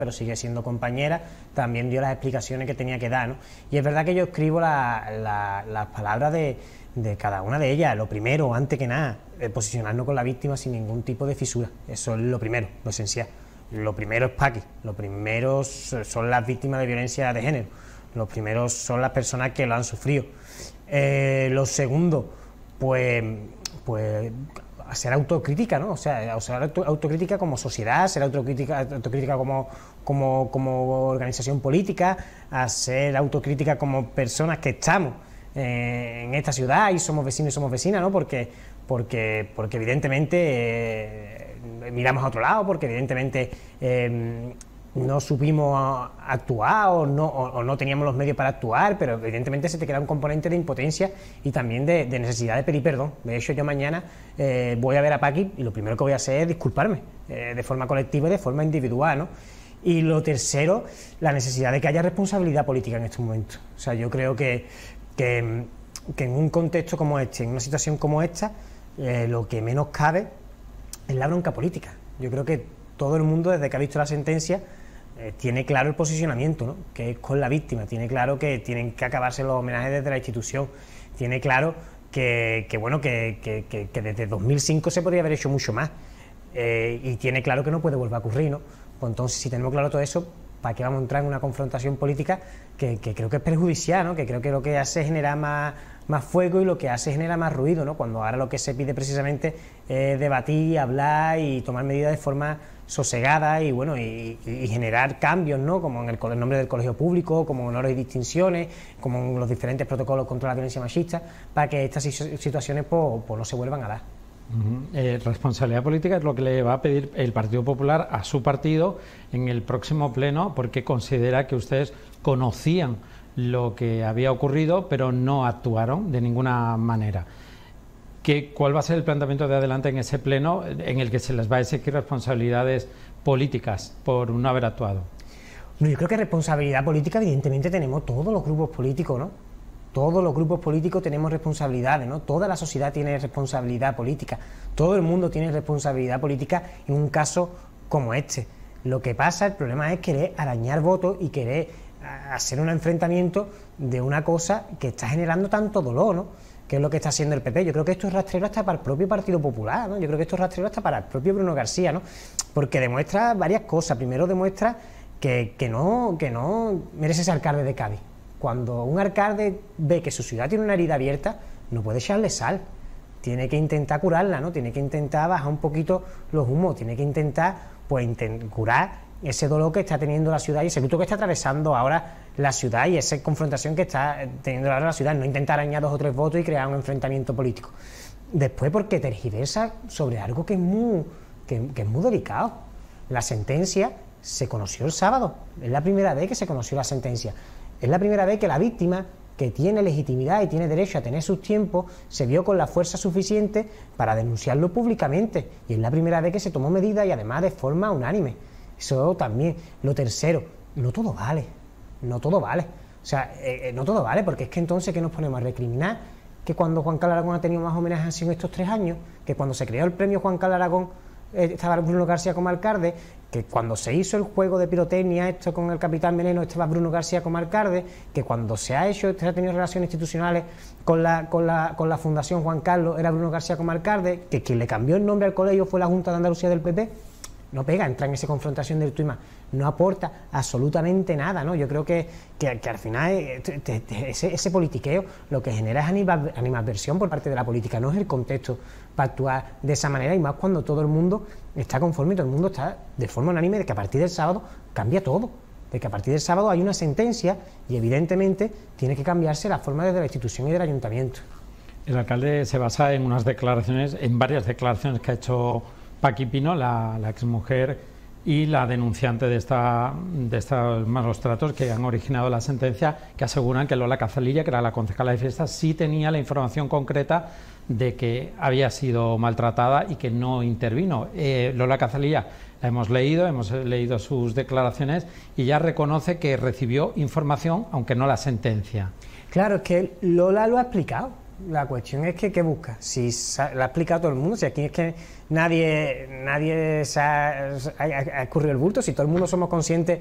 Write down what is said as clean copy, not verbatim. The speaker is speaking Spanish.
pero sigue siendo compañera, también dio las explicaciones que tenía que dar, ¿no? Y es verdad que yo escribo las palabras de cada una de ellas. Lo primero, antes que nada, posicionarnos con la víctima sin ningún tipo de fisura. Eso es lo primero, lo esencial. Lo primero es Paqui, lo primero son las víctimas de violencia de género, los primeros son las personas que lo han sufrido. Lo segundo, pues hacer autocrítica, ¿no? O sea, autocrítica como sociedad, hacer autocrítica como organización política, hacer autocrítica como personas que estamos en esta ciudad y somos vecinos y somos vecinas, ¿no? Porque evidentemente miramos a otro lado, porque evidentemente no supimos actuar o no teníamos los medios para actuar, pero evidentemente se te queda un componente de impotencia y también de necesidad de pedir perdón. De hecho, yo mañana voy a ver a Paqui y lo primero que voy a hacer es disculparme de forma colectiva y de forma individual, ¿no? Y lo tercero, la necesidad de que haya responsabilidad política en estos momentos. O sea, yo creo que en un contexto como este, en una situación como esta, lo que menos cabe es la bronca política. Yo creo que todo el mundo, desde que ha visto la sentencia, tiene claro el posicionamiento, ¿no? Que es con la víctima, tiene claro que tienen que acabarse los homenajes desde la institución, tiene claro que desde 2005 se podría haber hecho mucho más, y tiene claro que no puede volver a ocurrir, ¿no? Pues entonces, si tenemos claro todo eso, ¿para qué vamos a entrar en una confrontación política que creo que es perjudicial, ¿no? Que creo que lo que hace es generar más fuego y lo que hace es generar más ruido, ¿no? Cuando ahora lo que se pide precisamente es debatir, hablar y tomar medidas de forma sosegada y bueno y generar cambios, ¿no? Como en el nombre del colegio público, como honores y distinciones, como en los diferentes protocolos contra la violencia machista, para que estas situaciones pues no se vuelvan a dar. Responsabilidad política es lo que le va a pedir el Partido Popular a su partido en el próximo pleno, porque considera que ustedes conocían lo que había ocurrido pero no actuaron de ninguna manera. ¿Cuál va a ser el planteamiento de adelante en ese pleno en el que se les va a exigir responsabilidades políticas por no haber actuado? Yo creo que responsabilidad política evidentemente tenemos todos los grupos políticos, ¿no? Todos los grupos políticos tenemos responsabilidades, ¿no? Toda la sociedad tiene responsabilidad política, todo el mundo tiene responsabilidad política en un caso como este. Lo que pasa, el problema es querer arañar votos y querer hacer un enfrentamiento de una cosa que está generando tanto dolor, ¿no? Que es lo que está haciendo el PP. Yo creo que esto es rastrero hasta para el propio Partido Popular, ¿no? Yo creo que esto es rastrero hasta para el propio Bruno García, ¿no? Porque demuestra varias cosas. Primero, demuestra que no merece ser alcalde de Cádiz. Cuando un alcalde ve que su ciudad tiene una herida abierta, no puede echarle sal, tiene que intentar curarla, ¿no? Tiene que intentar bajar un poquito los humos, tiene que intentar curar ese dolor que está teniendo la ciudad y ese luto que está atravesando ahora la ciudad y esa confrontación que está teniendo ahora la ciudad, no intentar arañar 2 o 3 votos y crear un enfrentamiento político. Después, porque tergiversa sobre algo que es muy delicado. La sentencia se conoció el sábado, es la primera vez que se conoció la sentencia. Es la primera vez que la víctima, que tiene legitimidad y tiene derecho a tener sus tiempos, se vio con la fuerza suficiente para denunciarlo públicamente. Y es la primera vez que se tomó medidas y además de forma unánime. Eso también. Lo tercero, no todo vale. No todo vale. O sea, no todo vale, porque es que entonces ¿qué nos ponemos a recriminar? Que cuando Juan Carlos Aragón ha tenido más homenajes han sido estos 3 años, que cuando se creó el premio Juan Carlos Aragón estaba Bruno García como alcalde, que cuando se hizo el juego de pirotecnia esto con el Capitán Veneno estaba Bruno García como alcalde, que cuando se ha tenido relaciones institucionales con la Fundación Juan Carlos era Bruno García como alcalde, que quien le cambió el nombre al colegio fue la Junta de Andalucía del PP. No pega, entra en esa confrontación del tú y más, no aporta absolutamente nada, ¿no? Yo creo que al final ese politiqueo lo que genera es animadversión por parte de la política, no es el contexto para actuar de esa manera, y más cuando todo el mundo está conforme y todo el mundo está de forma unánime de que a partir del sábado cambia todo, de que a partir del sábado hay una sentencia y evidentemente tiene que cambiarse la forma desde la institución y del ayuntamiento. El alcalde se basa en varias declaraciones que ha hecho Paqui Pino, la exmujer y la denunciante de estos malos tratos que han originado la sentencia, que aseguran que Lola Cazalilla, que era la concejala de fiestas, sí tenía la información concreta de que había sido maltratada y que no intervino. Lola Cazalilla hemos leído sus declaraciones y ya reconoce que recibió información, aunque no la sentencia. Claro, es que Lola lo ha explicado. La cuestión es que, ¿qué busca? Si la ha explicado todo el mundo, si aquí es que nadie se ha escurrido el bulto, si todo el mundo somos conscientes